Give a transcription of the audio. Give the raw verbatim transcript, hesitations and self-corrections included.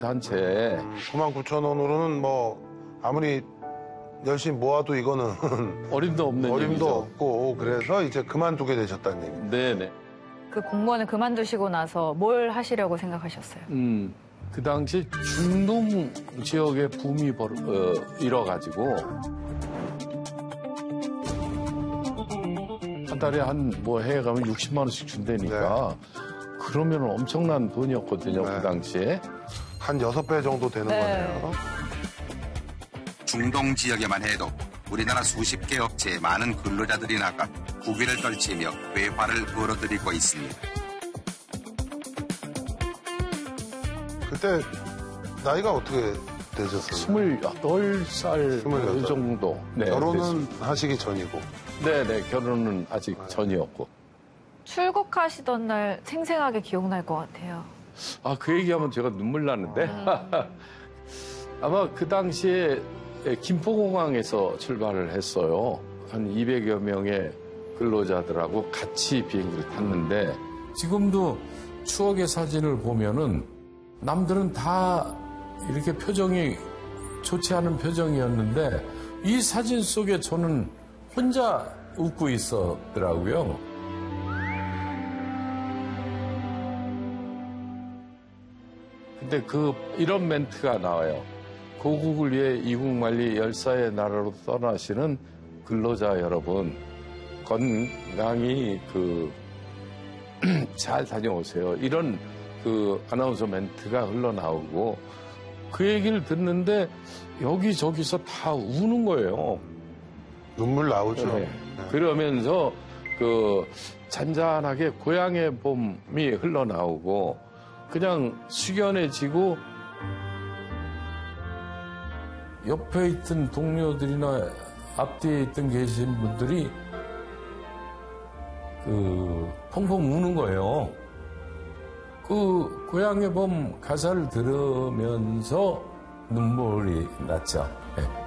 단체. 구만 구천 원으로는 뭐 아무리 열심히 모아도 이거는 어림도 없는 어림도 얘기죠. 없고 그래서 이제 그만두게 되셨다는 얘기. 네네. 그 공무원을 그만두시고 나서 뭘 하시려고 생각하셨어요? 음, 그 당시 중동 지역의 붐이 벌, 어, 일어가지고 한 달에 한 뭐 해외 가면 육십만 원씩 준다니까 네. 그러면 엄청난 돈이었거든요. 네. 그 당시에. 한 여섯 배 정도 되는 네. 거네요. 중동 지역에만 해도 우리나라 수십 개 업체에 많은 근로자들이 나가 국위를 떨치며 외화를 벌어들이고 있습니다. 그때 나이가 어떻게 되셨어요? 스물여덟 살 스물여덟. 정도. 네, 결혼은 하시기 전이고. 네네, 결혼은 아직 전이었고. 출국하시던 날 생생하게 기억날 것 같아요. 아, 그 얘기하면 제가 눈물 나는데. 아마 그 당시에 김포공항에서 출발을 했어요. 한 이백여 명의 근로자들하고 같이 비행기를 탔는데 지금도 추억의 사진을 보면은 남들은 다 이렇게 표정이 좋지 않은 표정이었는데 이 사진 속에 저는 혼자 웃고 있었더라고요. 근데 그 이런 멘트가 나와요. 고국을 위해 이국만리 열사의 나라로 떠나시는 근로자 여러분, 건강히 그 잘 다녀오세요. 이런 그 아나운서 멘트가 흘러나오고 그 얘기를 듣는데 여기저기서 다 우는 거예요. 눈물 나오죠. 네. 네. 그러면서 그 잔잔하게 고향의 봄이 흘러나오고 그냥 숙연해지고 옆에 있던 동료들이나 앞뒤에 있던 계신 분들이 그 펑펑 우는 거예요. 그 고향의 봄 가사를 들으면서 눈물이 났죠. 네.